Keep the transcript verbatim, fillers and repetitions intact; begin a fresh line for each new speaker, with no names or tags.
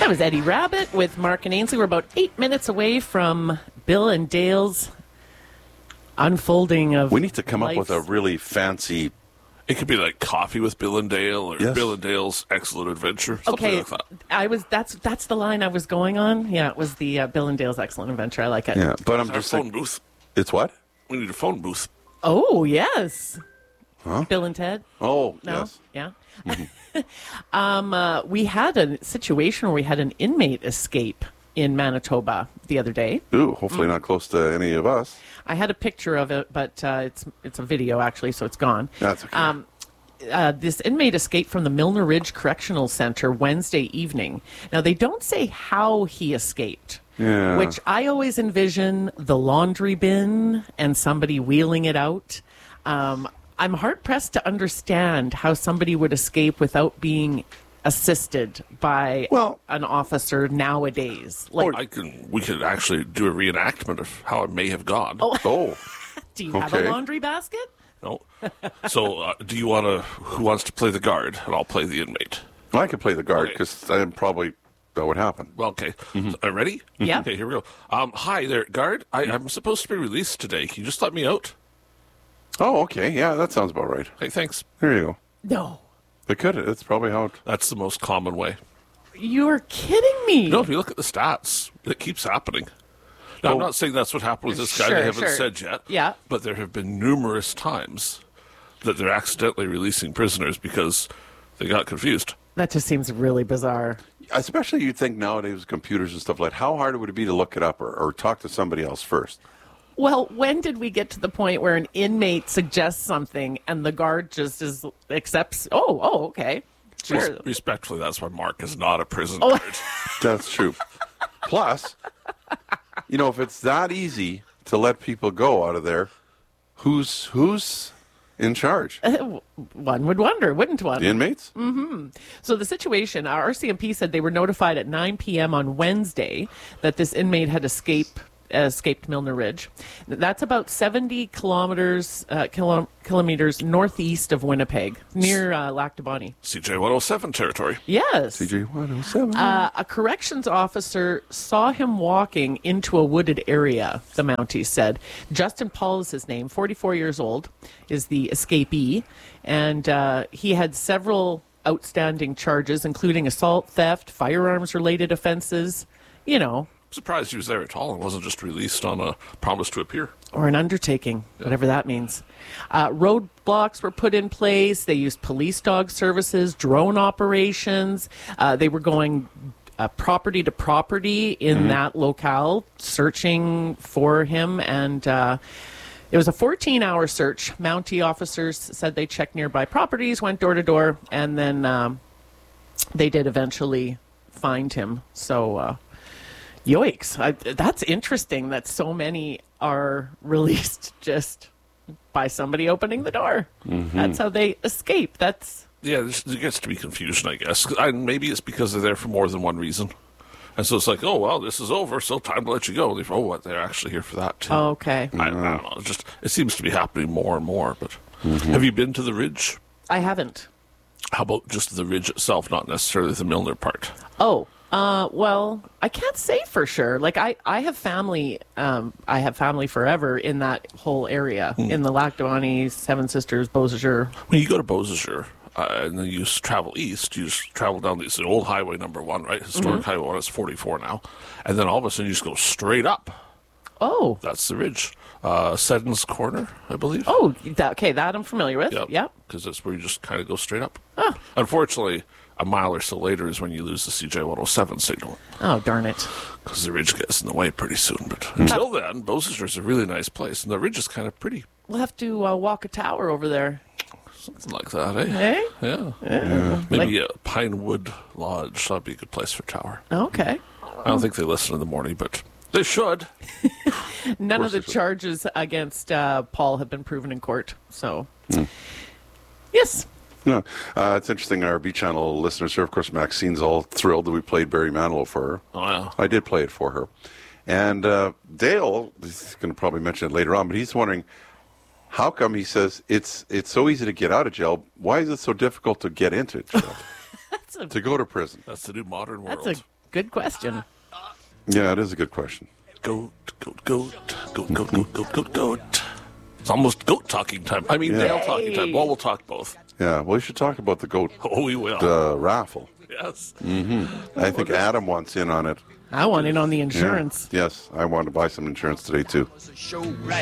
That was Eddie Rabbit with Mark and Ainsley. We're about eight minutes away from Bill and Dale's unfolding of
We need to come
life's...
up with a really fancy...
It could be like Coffee with Bill and Dale or
Yes.
Bill and Dale's Excellent Adventure. Something
Okay,
like that.
I was that's that's the line I was going on. Yeah, it was the uh, Bill and Dale's Excellent Adventure. I like it.
Yeah, but I'm
Our
just
phone
thinking...
booth.
It's what?
We need a phone booth.
Oh yes.
Huh?
Bill and Ted.
Oh,
No.
yes.
Yeah. um, uh, we had a situation where we had an inmate escape in Manitoba the other day.
Ooh, hopefully not close to any of us.
I had a picture of it, but uh, it's it's a video actually, so it's gone.
That's okay.
Um, uh, this inmate escaped from the Milner Ridge Correctional Center Wednesday evening. Now, they don't say how he escaped,
Yeah.
which I always envision the laundry bin and somebody wheeling it out. Um, I'm hard-pressed to understand how somebody would escape without being assisted by
Well-
an officer nowadays. Like,
I can. We could actually do a reenactment of how it may have gone.
Oh,
do you have a
okay.
laundry basket?
No. So, uh, do you want to? Who wants to play the guard, and I'll play the inmate.
I could play the guard
Okay.
because I'm probably that would happen.
Well, okay. So, uh, ready?
Yeah.
Okay, here we go. Um, hi there, guard. I, I'm supposed to be released today. Can you just let me out?
Oh, okay. Yeah, that sounds about right.
Hey, thanks.
There you go.
No.
It could. That's probably how it...
That's the most common way.
You're kidding me.
No, if you look at the stats, it keeps happening. Now, I'm
Well-
not saying that's what happened with this guy.
Sure,
They haven't
sure.
said yet.
Yeah.
But there have been numerous times that they're accidentally releasing prisoners because they got confused.
That just seems really bizarre.
Especially you'd think nowadays with computers and stuff like that, how hard would it be to look it up or, or talk to somebody else first?
Well, when did we get to the point where an inmate suggests something and the guard just is accepts? Oh, oh, okay, sure.
Res- respectfully, that's why Mark is not a prison
Oh.
guard.
That's true. Plus, you know, if it's that easy to let people go out of there, who's who's in charge?
One would wonder, wouldn't one?
The inmates?
So the situation, our R C M P said they were notified at nine p.m. on Wednesday that this inmate had escaped escaped Milner Ridge. That's about seventy kilometers uh, kilo- kilometers northeast of Winnipeg, near uh, Lac du Bonny.
C J one oh seven territory.
Yes.
C J one oh seven.
Uh, a corrections officer saw him walking into a wooded area, the Mounties said. Justin Paul is his name, forty-four years old, is the escapee, and uh, he had several outstanding charges, including assault, theft, firearms-related offenses, you know,
I'm surprised he was there at all and wasn't just released on a promise to appear.
or an undertaking, whatever that means. Uh, roadblocks were put in place. They used police dog services, drone operations. Uh, they were going uh, property to property in that locale, searching for him. And uh, it was a fourteen-hour search. Mountie officers said they checked nearby properties, went door to door, and then um, they did eventually find him. So... Uh, Yoicks. I, that's interesting that so many are released just by somebody opening the door. That's how they escape. That's
Yeah, there's- there gets to be confusion, I guess. I, maybe it's because they're there for more than one reason. And so it's like, oh, well, this is over, so time to let you go. They, oh, what, they're actually here for that, too.
okay.
I, I don't know. It's just, it seems to be happening more and more. But have you been to the Ridge?
I haven't.
How about just the Ridge itself, not necessarily the Milner part?
Oh, uh, well, I can't say for sure. Like I, I have family, um, I have family forever in that whole area, in the Lac du Bonny, Seven Sisters, Beausejour.
When you go to Beausejour, uh, and then you just travel east, you just travel down this the old highway number one, right? Historic highway one, it's forty-four now. And then all of a sudden you just go straight up.
Oh,
That's the Ridge. Uh, Seddon's Corner, I believe.
oh, that, okay, that I'm familiar with.
Yep.
Yep.
Because that's where you just kind of go straight up. Unfortunately, a mile or so later is when you lose the C J one oh seven signal.
Oh, darn it.
Because the Ridge gets in the way pretty soon. But until then, Beausejour is a really nice place. And the Ridge is kind of pretty.
We'll have to uh, walk a tower over there.
Something like that, eh?
Hey?
Yeah. Maybe a Pinewood Lodge. That'd be a good place for Tower.
Okay.
I don't think they listen in the morning, but they should.
None of,
course
the
they should.
charges against uh, Paul have been proven in court. So, yes.
No, uh, it's interesting. Our B Channel listeners here, of course, Maxine's all thrilled that we played Barry Manilow for her.
Oh, yeah.
I did play it for her. And uh, Dale, he's going to probably mention it later on, but he's wondering, how come he says it's it's so easy to get out of jail? Why is it so difficult to get into jail?
That's a
to go to prison?
That's the new modern world.
That's a Good question.
Yeah, it is a good question.
Goat, goat, goat, goat, goat, goat, goat, goat, goat. It's almost goat talking time. I mean,
Yeah.
Dale talking time. Well, we'll talk both.
Yeah, well, we should talk about the goat
Oh, we will.
uh, raffle.
Yes.
I think Adam wants in on it.
I want in on the
Yeah.
insurance.
Yes, I want to buy some insurance today, too.
Show right.